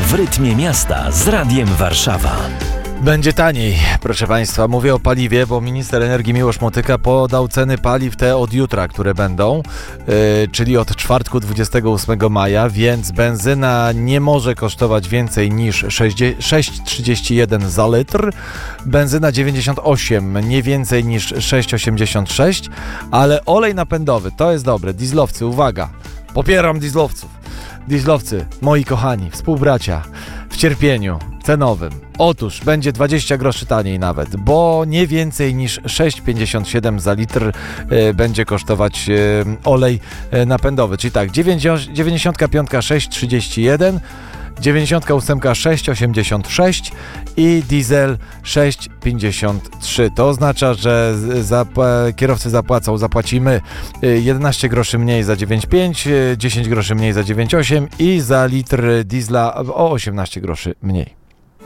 W rytmie miasta z Radiem Warszawa. Będzie taniej, proszę Państwa. Mówię o paliwie, bo minister energii Miłosz Motyka podał ceny paliw te od jutra, które będą, czyli od czwartku 28 maja, więc benzyna nie może kosztować więcej niż 6,31 za litr, benzyna 98 nie więcej niż 6,86, ale olej napędowy, to jest dobre, dieslowcy, uwaga, popieram dieslowców. Dieslowcy, moi kochani, współbracia, w cierpieniu cenowym. Otóż będzie 20 groszy taniej nawet, bo nie więcej niż 6,57 za litr będzie kosztować olej napędowy. Czyli tak, 95 6,31, 98 6,86 i diesel 6,53. To oznacza, że kierowcy zapłacimy 11 groszy mniej za 9,5, 10 groszy mniej za 9,8 i za litr diesla o 18 groszy mniej.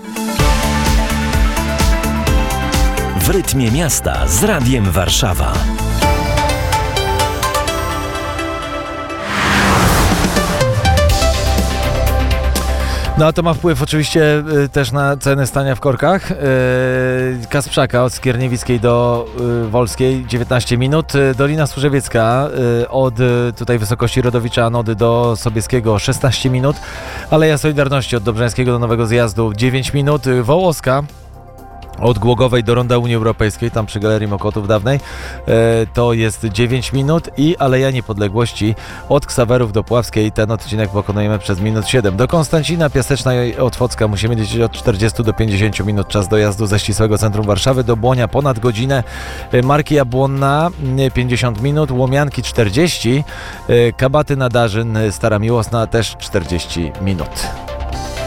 W rytmie miasta z Radiem Warszawa. No a to ma wpływ oczywiście też na ceny stania w korkach. Kasprzaka od Skierniewickiej do Wolskiej 19 minut. Dolina Służewiecka od tutaj wysokości Rodowicza Anody do Sobieskiego 16 minut. Aleja Solidarności od Dobrzańskiego do Nowego Zjazdu 9 minut. Wołoska od Głogowej do Ronda Unii Europejskiej, tam przy Galerii Mokotów dawnej, to jest 9 minut i Aleja Niepodległości od Ksawerów do Puławskiej, ten odcinek pokonujemy przez minut 7. Do Konstancina, Piaseczna i Otwocka musimy liczyć od 40 do 50 minut czas dojazdu ze ścisłego centrum Warszawy, do Błonia ponad godzinę, Marki Jabłonna 50 minut, Łomianki 40, Kabaty Nadarzyn, Stara Miłosna też 40 minut.